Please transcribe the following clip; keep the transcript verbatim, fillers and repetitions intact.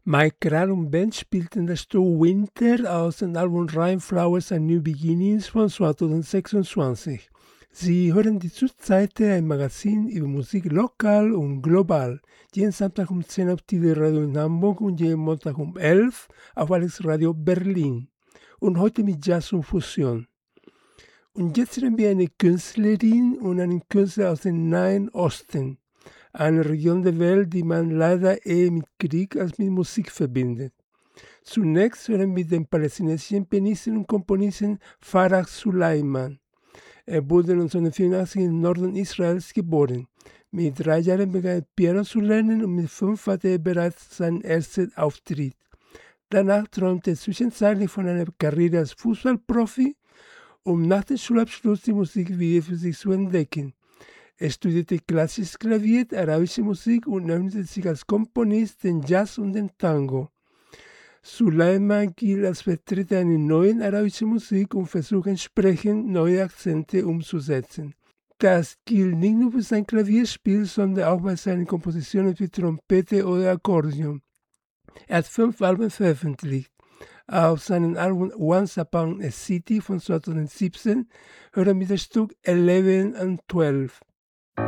Mike Krall und Band spielten das Stück Winter aus dem Album Rhyme Flowers and New Beginnings von zweitausendsechsundzwanzig. Sie hören die Zurzeit ein Magazin über Musik lokal und global. Jeden Samstag um zehn auf T V Radio in Hamburg und jeden Montag um elf auf Alex Radio Berlin. Und heute mit Jazz und Fusion. Und jetzt hören wir eine Künstlerin und einen Künstler aus dem Nahen Osten. Eine Region der Welt, die man leider eher mit Krieg als mit Musik verbindet. Zunächst hören wir den palästinensischen Pianisten und Komponisten Farah Suleiman. Er wurde neunzehnhundertvierundachtzig im Norden Israels geboren. Mit drei Jahren begann er Piano zu lernen und mit fünf hatte er bereits seinen ersten Auftritt. Danach träumte er zwischenzeitlich von einer Karriere als Fußballprofi, um nach dem Schulabschluss die Musik wieder für sich zu entdecken. Er studierte klassisches Klavier, arabische Musik und öffnete sich als Komponist den Jazz und den Tango. Suleiman gilt als Vertreter einer neuen arabischen Musik und versucht entsprechend neue Akzente umzusetzen. Das gilt nicht nur für sein Klavierspiel, sondern auch bei seinen Kompositionen für Trompete oder Akkordeon. Er hat fünf Alben veröffentlicht. Auf seinem Album Once Upon a City von zweitausendsiebzehn hören wir das Stück eleven and twelve.